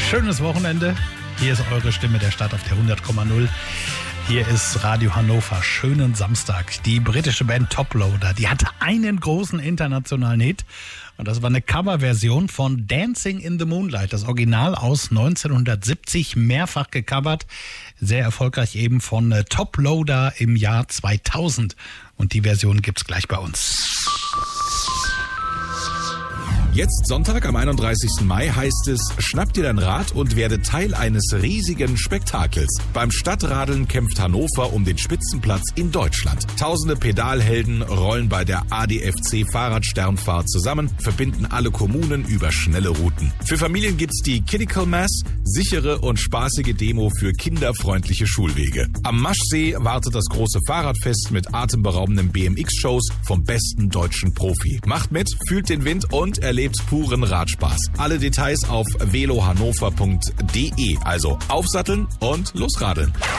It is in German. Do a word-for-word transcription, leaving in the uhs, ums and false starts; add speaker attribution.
Speaker 1: Schönes Wochenende. Hier ist eure Stimme der Stadt auf der hundert Komma null. Hier ist Radio Hannover. Schönen Samstag. Die britische Band Toploader, die hatte einen großen internationalen Hit. Und das war eine Coverversion von Dancing in the Moonlight. Das Original aus neunzehnhundertsiebzig, mehrfach gecovert. Sehr erfolgreich eben von Toploader im Jahr zweitausend. Und die Version gibt's gleich bei uns.
Speaker 2: Jetzt Sonntag am einunddreißigsten Mai heißt es, schnapp dir dein Rad und werde Teil eines riesigen Spektakels. Beim Stadtradeln kämpft Hannover um den Spitzenplatz in Deutschland. Tausende Pedalhelden rollen bei der A D F C Fahrradsternfahrt zusammen, verbinden alle Kommunen über schnelle Routen. Für Familien gibt's die Critical Mass, sichere und spaßige Demo für kinderfreundliche Schulwege. Am Maschsee wartet das große Fahrradfest mit atemberaubenden B M X-Shows vom besten deutschen Profi. Macht mit, fühlt den Wind und erlebt puren Radspaß. Alle Details auf velohannover punkt de. Also aufsatteln und losradeln.